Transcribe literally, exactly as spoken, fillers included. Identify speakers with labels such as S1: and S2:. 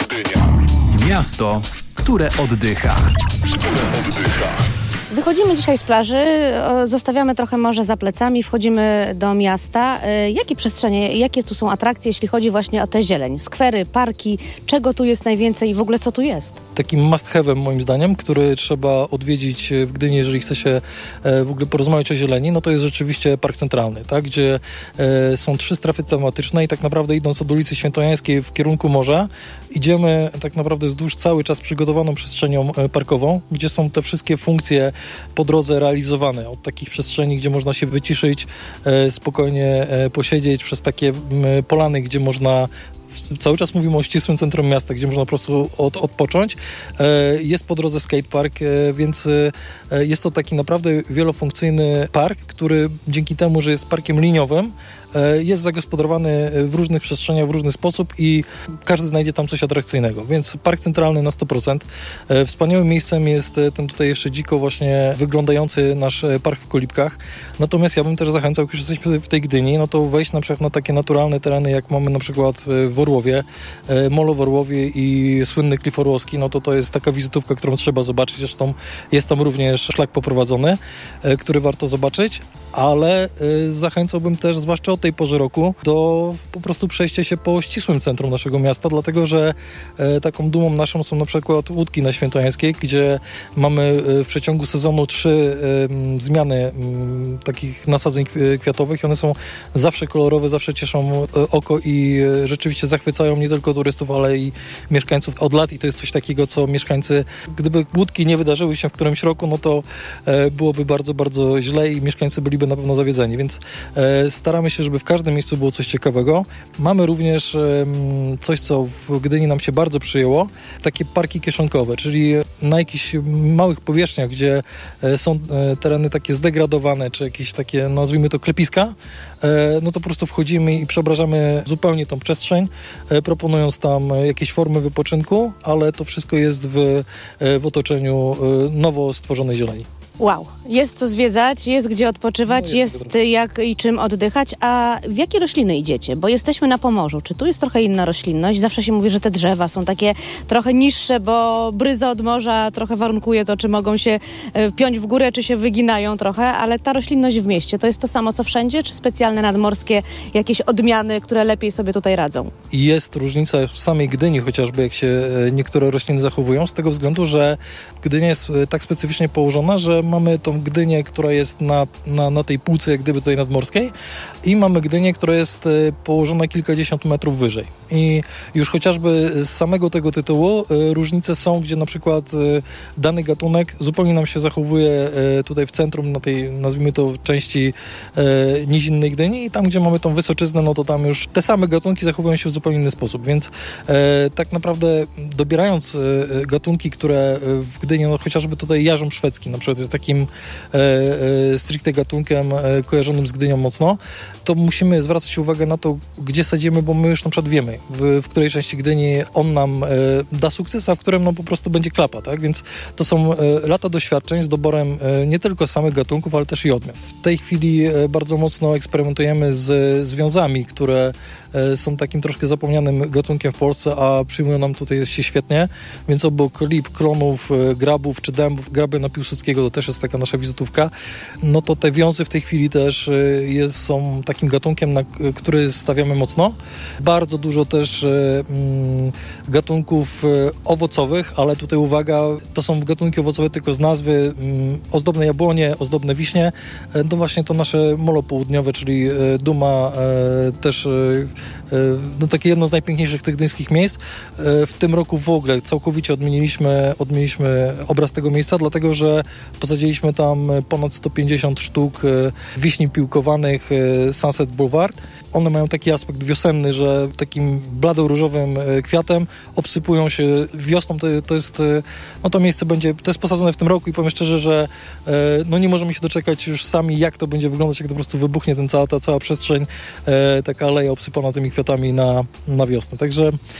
S1: Gdynia. Miasto, które oddycha.
S2: Wychodzimy dzisiaj z plaży, o, zostawiamy trochę morze za plecami, wchodzimy do miasta. Y, jakie przestrzenie, jakie tu są atrakcje, jeśli chodzi właśnie o tę zieleń? Skwery, parki, czego tu jest najwięcej i w ogóle co tu jest?
S3: Takim must have'em moim zdaniem, który trzeba odwiedzić w Gdyni, jeżeli chce się e, w ogóle porozmawiać o zieleni, no to jest rzeczywiście Park Centralny, tak? Gdzie e, są trzy strefy tematyczne i tak naprawdę idąc od ulicy Świętojańskiej w kierunku morza, idziemy tak naprawdę wzdłuż cały czas przygotowaną przestrzenią e, parkową, gdzie są te wszystkie funkcje po drodze realizowane. Od takich przestrzeni, gdzie można się wyciszyć, e, spokojnie e, posiedzieć, przez takie m, polany, gdzie można cały czas mówimy o ścisłym centrum miasta, gdzie można po prostu od, odpocząć. Jest po drodze skatepark, więc jest to taki naprawdę wielofunkcyjny park, który dzięki temu, że jest parkiem liniowym, jest zagospodarowany w różnych przestrzeniach, w różny sposób i każdy znajdzie tam coś atrakcyjnego. Więc park centralny na sto procent. Wspaniałym miejscem jest ten tutaj jeszcze dziko właśnie wyglądający nasz park w Kolibkach. Natomiast ja bym też zachęcał, jak już jesteśmy w tej Gdyni, no to wejść na przykład na takie naturalne tereny, jak mamy na przykład w Orłowie, molo w Orłowie i słynny Klif Orłowski, no to to jest taka wizytówka, którą trzeba zobaczyć. Zresztą jest tam również szlak poprowadzony, który warto zobaczyć, ale zachęcałbym też, zwłaszcza o tej porze roku, do po prostu przejścia się po ścisłym centrum naszego miasta, dlatego że taką dumą naszą są na przykład łódki na Świętojańskiej, gdzie mamy w przeciągu sezonu trzy zmiany takich nasadzeń kwiatowych i one są zawsze kolorowe, zawsze cieszą oko i rzeczywiście zachwycają nie tylko turystów, ale i mieszkańców od lat i to jest coś takiego, co mieszkańcy, gdyby łódki nie wydarzyły się w którymś roku, no to e, byłoby bardzo, bardzo źle i mieszkańcy byliby na pewno zawiedzeni, więc e, staramy się, żeby w każdym miejscu było coś ciekawego. Mamy również e, coś, co w Gdyni nam się bardzo przyjęło, takie parki kieszonkowe, czyli na jakichś małych powierzchniach, gdzie e, są e, tereny takie zdegradowane, czy jakieś takie, nazwijmy to klepiska, e, no to po prostu wchodzimy i przeobrażamy zupełnie tą przestrzeń, e, proponując tam jakieś formy wypoczynku, ale to wszystko jest w, e, w otoczeniu e, nowo stworzonej zieleni.
S2: Wow, jest co zwiedzać, jest gdzie odpoczywać,
S3: No jest
S2: jest jak i czym oddychać. A w jakie rośliny idziecie? Bo jesteśmy na Pomorzu. Czy tu jest trochę inna roślinność? Zawsze się mówi, że te drzewa są takie trochę niższe, bo bryza od morza trochę warunkuje to, czy mogą się piąć w górę, czy się wyginają trochę, ale ta roślinność w mieście, to jest to samo co wszędzie, czy specjalne nadmorskie jakieś odmiany, które lepiej sobie tutaj radzą?
S3: Jest różnica w samej Gdyni chociażby, jak się niektóre rośliny zachowują, z tego względu, że Gdynia jest tak specyficznie położona, że mamy tą Gdynię, która jest na, na, na tej półce jak gdyby tutaj nadmorskiej i mamy Gdynię, która jest położona kilkadziesiąt metrów wyżej. I już chociażby z samego tego tytułu y, różnice są, gdzie na przykład y, dany gatunek zupełnie nam się zachowuje y, tutaj w centrum, na tej, nazwijmy to, części y, nizinnej Gdyni i tam, gdzie mamy tą wysoczyznę, no to tam już te same gatunki zachowują się w zupełnie inny sposób, więc y, tak naprawdę dobierając y, gatunki, które w Gdyni, no chociażby tutaj jarząb szwedzki na przykład jest takim e, e, stricte gatunkiem e, kojarzonym z Gdynią mocno, to musimy zwracać uwagę na to, gdzie sadzimy, bo my już na przykład wiemy, w, w której części Gdyni on nam e, da sukces, a w którym no po prostu będzie klapa, tak? Więc to są e, lata doświadczeń z doborem e, nie tylko samych gatunków, ale też i odmian. W tej chwili e, bardzo mocno eksperymentujemy z związami, które e, są takim troszkę zapomnianym gatunkiem w Polsce, a przyjmują nam tutaj się świetnie, więc obok lip, klonów, e, grabów czy dębów, graby na Piłsudskiego to też jest taka nasza wizytówka, no to te wiązy w tej chwili też jest, są takim gatunkiem, na który stawiamy mocno. Bardzo dużo też mm, gatunków owocowych, ale tutaj uwaga, to są gatunki owocowe tylko z nazwy, mm, ozdobne jabłonie, ozdobne wiśnie, no właśnie to nasze molo południowe, czyli Duma, też no takie jedno z najpiękniejszych tych gdyńskich miejsc. W tym roku w ogóle całkowicie odmieniliśmy, odmieniliśmy obraz tego miejsca, dlatego że posadziliśmy tam ponad sto pięćdziesiąt sztuk wiśni piłkowanych Sunset Boulevard. One mają taki aspekt wiosenny, że takim blado-różowym kwiatem obsypują się wiosną. To, to jest, no to miejsce będzie, to jest posadzone w tym roku i powiem szczerze, że no nie możemy się doczekać już sami, jak to będzie wyglądać, jak to po prostu wybuchnie ten cała, ta cała przestrzeń, taka aleja obsypana tymi kwiatami na, na wiosnę. Także